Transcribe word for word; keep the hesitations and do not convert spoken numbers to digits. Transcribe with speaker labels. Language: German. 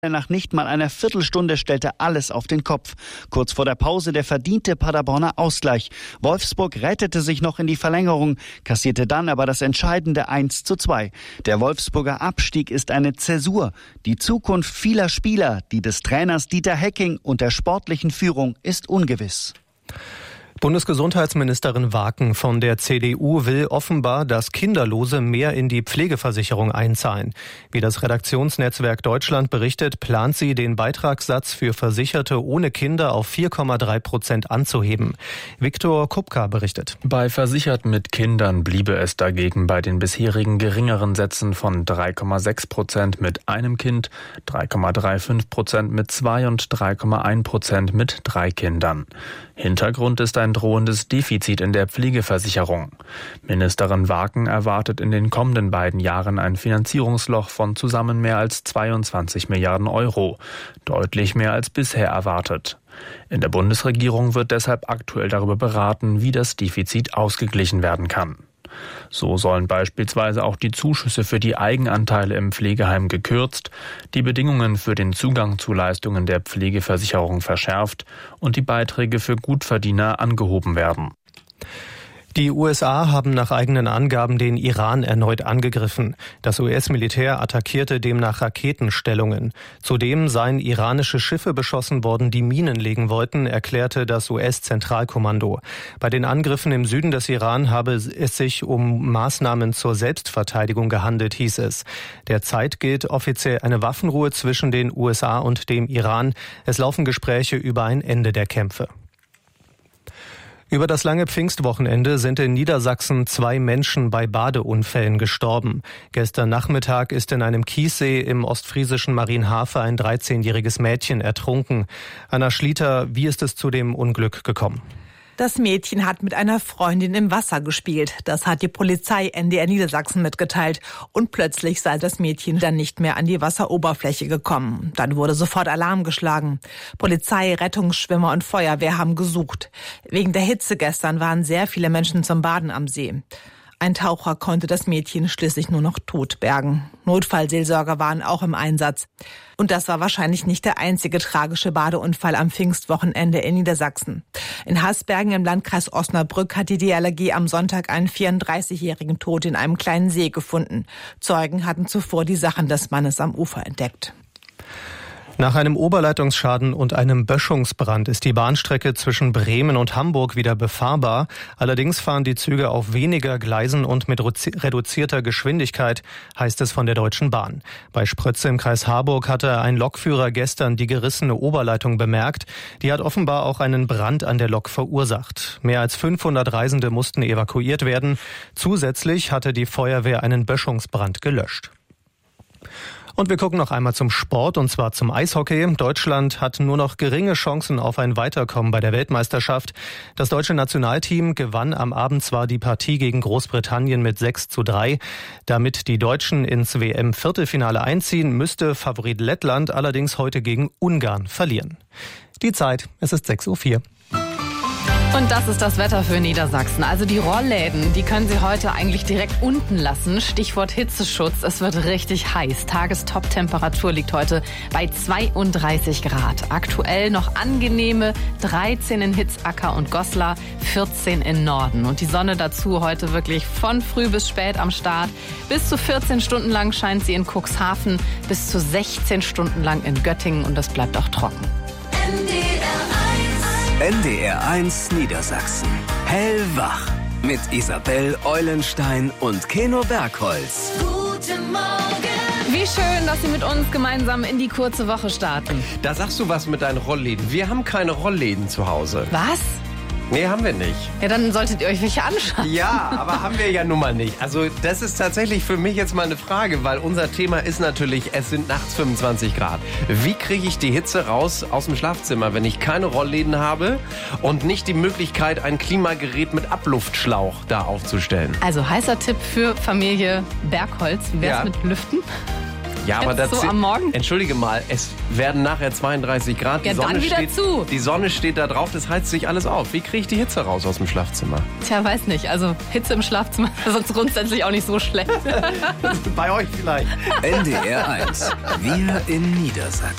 Speaker 1: Nach nicht mal einer Viertelstunde stellte alles auf den Kopf. Kurz vor der Pause der verdiente Paderborner Ausgleich. Wolfsburg rettete sich noch in die Verlängerung, kassierte dann aber das entscheidende eins zu zwei. Der Wolfsburger Abstieg ist eine Zäsur. Die Zukunft vieler Spieler, die des Trainers Dieter Hecking und der sportlichen Führung ist ungewiss.
Speaker 2: Bundesgesundheitsministerin Waken von der C D U will offenbar, dass Kinderlose mehr in die Pflegeversicherung einzahlen. Wie das Redaktionsnetzwerk Deutschland berichtet, plant sie, den Beitragssatz für Versicherte ohne Kinder auf vier Komma drei Prozent anzuheben. Viktor Kupka berichtet.
Speaker 3: Bei Versicherten mit Kindern bliebe es dagegen bei den bisherigen geringeren Sätzen von drei Komma sechs Prozent mit einem Kind, drei Komma fünfunddreißig Prozent mit zwei und drei Komma eins Prozent mit drei Kindern. Hintergrund ist ein drohendes Defizit in der Pflegeversicherung. Ministerin Waken erwartet in den kommenden beiden Jahren ein Finanzierungsloch von zusammen mehr als zweiundzwanzig Milliarden Euro. Deutlich mehr als bisher erwartet. In der Bundesregierung wird deshalb aktuell darüber beraten, wie das Defizit ausgeglichen werden kann. So sollen beispielsweise auch die Zuschüsse für die Eigenanteile im Pflegeheim gekürzt, die Bedingungen für den Zugang zu Leistungen der Pflegeversicherung verschärft und die Beiträge für Gutverdiener angehoben werden.
Speaker 2: Die U S A haben nach eigenen Angaben den Iran erneut angegriffen. Das U S-Militär attackierte demnach Raketenstellungen. Zudem seien iranische Schiffe beschossen worden, die Minen legen wollten, erklärte das U S-Zentralkommando. Bei den Angriffen im Süden des Iran habe es sich um Maßnahmen zur Selbstverteidigung gehandelt, hieß es. Derzeit gilt offiziell eine Waffenruhe zwischen den U S A und dem Iran. Es laufen Gespräche über ein Ende der Kämpfe. Über das lange Pfingstwochenende sind in Niedersachsen zwei Menschen bei Badeunfällen gestorben. Gestern Nachmittag ist in einem Kiessee im ostfriesischen Marienhafe ein dreizehnjähriges Mädchen ertrunken. Anna Schlieter, wie ist es zu dem Unglück gekommen?
Speaker 4: Das Mädchen hat mit einer Freundin im Wasser gespielt. Das hat die Polizei N D R Niedersachsen mitgeteilt. Und plötzlich sei das Mädchen dann nicht mehr an die Wasseroberfläche gekommen. Dann wurde sofort Alarm geschlagen. Polizei, Rettungsschwimmer und Feuerwehr haben gesucht. Wegen der Hitze gestern waren sehr viele Menschen zum Baden am See. Ein Taucher konnte das Mädchen schließlich nur noch tot bergen. Notfallseelsorger waren auch im Einsatz. Und das war wahrscheinlich nicht der einzige tragische Badeunfall am Pfingstwochenende in Niedersachsen. In Hasbergen im Landkreis Osnabrück hat die D L R G am Sonntag einen vierunddreißigjährigen tot in einem kleinen See gefunden. Zeugen hatten zuvor die Sachen des Mannes am Ufer entdeckt.
Speaker 2: Nach einem Oberleitungsschaden und einem Böschungsbrand ist die Bahnstrecke zwischen Bremen und Hamburg wieder befahrbar. Allerdings fahren die Züge auf weniger Gleisen und mit reduzierter Geschwindigkeit, heißt es von der Deutschen Bahn. Bei Sprötze im Kreis Harburg hatte ein Lokführer gestern die gerissene Oberleitung bemerkt. Die hat offenbar auch einen Brand an der Lok verursacht. Mehr als fünfhundert Reisende mussten evakuiert werden. Zusätzlich hatte die Feuerwehr einen Böschungsbrand gelöscht. Und wir gucken noch einmal zum Sport, und zwar zum Eishockey. Deutschland hat nur noch geringe Chancen auf ein Weiterkommen bei der Weltmeisterschaft. Das deutsche Nationalteam gewann am Abend zwar die Partie gegen Großbritannien mit sechs zu drei. Damit die Deutschen ins W M-Viertelfinale einziehen, müsste Favorit Lettland allerdings heute gegen Ungarn verlieren. Die Zeit, es ist sechs Uhr vier.
Speaker 5: Und das ist das Wetter für Niedersachsen. Also die Rollläden, die können Sie heute eigentlich direkt unten lassen. Stichwort Hitzeschutz. Es wird richtig heiß. Tagestop-Temperatur liegt heute bei zweiunddreißig Grad. Aktuell noch angenehme dreizehn in Hitzacker und Goslar, vierzehn in Norden. Und die Sonne dazu heute wirklich von früh bis spät am Start. Bis zu vierzehn Stunden lang scheint sie in Cuxhaven, bis zu sechzehn Stunden lang in Göttingen, und das bleibt auch trocken.
Speaker 6: N D R eins Niedersachsen. Hellwach. Mit Isabel Eulenstein und Keno Bergholz.
Speaker 5: Guten Morgen. Wie schön, dass Sie mit uns gemeinsam in die kurze Woche starten.
Speaker 7: Da sagst du was mit deinen Rollläden. Wir haben keine Rollläden zu Hause.
Speaker 5: Was?
Speaker 7: Nee, haben wir nicht.
Speaker 5: Ja, dann solltet ihr euch welche anschauen.
Speaker 7: Ja, aber haben wir ja nun mal nicht. Also das ist tatsächlich für mich jetzt mal eine Frage, weil unser Thema ist natürlich, es sind nachts fünfundzwanzig Grad. Wie kriege ich die Hitze raus aus dem Schlafzimmer, wenn ich keine Rollläden habe und nicht die Möglichkeit, ein Klimagerät mit Abluftschlauch da aufzustellen?
Speaker 5: Also heißer Tipp für Familie Bergholz. Wie wär's
Speaker 7: Ja.
Speaker 5: mit Lüften?
Speaker 7: Ja, aber
Speaker 5: Jetzt
Speaker 7: das
Speaker 5: so am Morgen?
Speaker 7: Entschuldige mal, es werden nachher zweiunddreißig Grad.
Speaker 5: Ja,
Speaker 7: die Sonne
Speaker 5: dann wieder
Speaker 7: steht,
Speaker 5: zu.
Speaker 7: Die Sonne steht da drauf, das heizt sich alles auf. Wie kriege ich die Hitze raus aus dem Schlafzimmer?
Speaker 5: Tja, weiß nicht. Also Hitze im Schlafzimmer ist sonst grundsätzlich auch nicht so schlecht.
Speaker 7: Bei euch vielleicht.
Speaker 6: N D R eins. Wir in Niedersachsen.